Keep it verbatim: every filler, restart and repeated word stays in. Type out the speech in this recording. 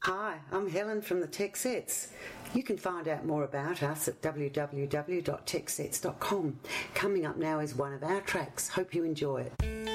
Hi, I'm Helen from the Tech Sets. You can find out more about us at w w w dot tech sets dot com. Coming up now is one of our tracks. Hope you enjoy it.